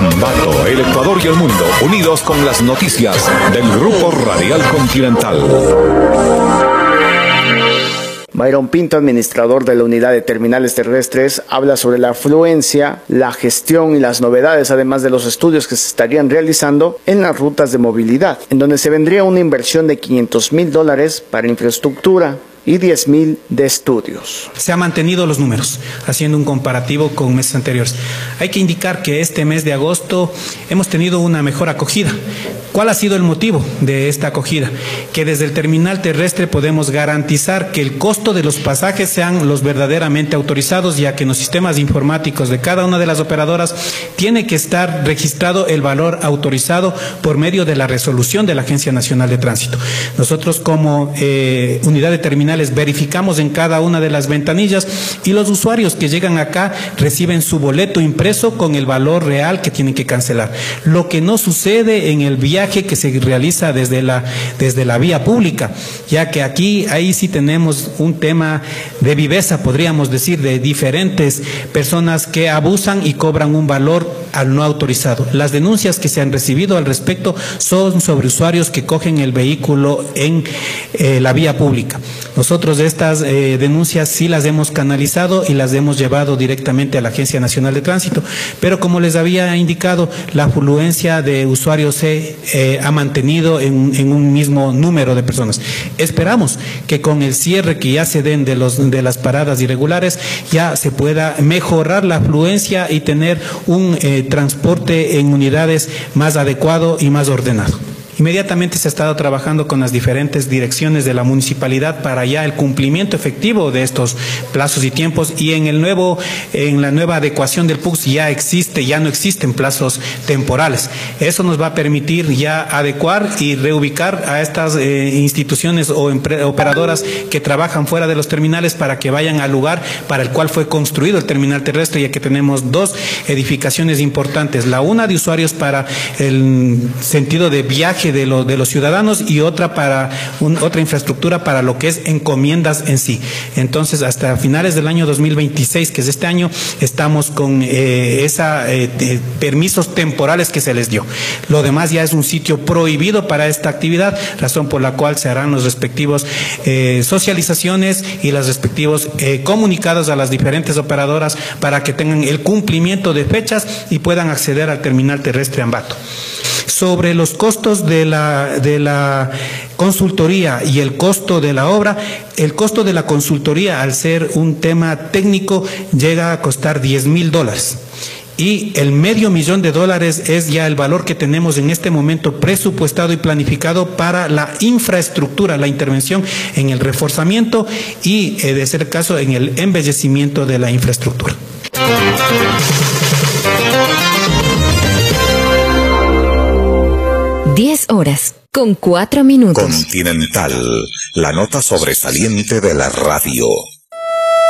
Ambato, el Ecuador y el mundo, unidos con las noticias del Grupo Radial Continental. Byron Pinto, administrador de la Unidad de Terminales Terrestres, habla sobre la afluencia, la gestión y las novedades, además de los estudios que se estarían realizando en las rutas de movilidad, en donde se vendría una inversión de $500,000 para infraestructura y 10,000 de estudios. Se han mantenido los números, haciendo un comparativo con meses anteriores. Hay que indicar que este mes de agosto hemos tenido una mejor acogida. ¿Cuál ha sido el motivo de esta acogida? Que desde el terminal terrestre podemos garantizar que el costo de los pasajes sean los verdaderamente autorizados, ya que en los sistemas informáticos de cada una de las operadoras tiene que estar registrado el valor autorizado por medio de la resolución de la Agencia Nacional de Tránsito. Nosotros como unidad de terminales verificamos en cada una de las ventanillas y los usuarios que llegan acá reciben su boleto impreso con el valor real que tienen que cancelar. Lo que no sucede en el viaje que se realiza desde la vía pública, ya que ahí sí tenemos un tema de viveza, podríamos decir, de diferentes personas que abusan y cobran un valor al no autorizado. Las denuncias que se han recibido al respecto son sobre usuarios que cogen el vehículo en la vía pública. Nosotros estas denuncias sí las hemos canalizado y las hemos llevado directamente a la Agencia Nacional de Tránsito, pero como les había indicado, la afluencia de usuarios se ha mantenido en un mismo número de personas. Esperamos que con el cierre que ya se den de las paradas irregulares ya se pueda mejorar la afluencia y tener un transporte en unidades más adecuado y más ordenado. Inmediatamente se ha estado trabajando con las diferentes direcciones de la municipalidad para ya el cumplimiento efectivo de estos plazos y tiempos, y en la nueva adecuación del PUX ya no existen plazos temporales. Eso nos va a permitir ya adecuar y reubicar a estas instituciones o operadoras que trabajan fuera de los terminales para que vayan al lugar para el cual fue construido el terminal terrestre, ya que tenemos dos edificaciones importantes, la una de usuarios para el sentido de viaje de los ciudadanos y otra otra infraestructura para lo que es encomiendas en sí. Entonces, hasta finales del año 2026, que es este año, estamos con permisos temporales que se les dio. Lo demás ya es un sitio prohibido para esta actividad, razón por la cual se harán los respectivos socializaciones y los respectivos comunicados a las diferentes operadoras para que tengan el cumplimiento de fechas y puedan acceder al terminal terrestre Ambato. Sobre los costos de la consultoría y el costo de la obra, el costo de la consultoría, al ser un tema técnico, llega a costar $10,000. Y el $500,000 es ya el valor que tenemos en este momento presupuestado y planificado para la infraestructura, la intervención en el reforzamiento y, de ser caso, en el embellecimiento de la infraestructura. 10:04. Continental, la nota sobresaliente de la radio.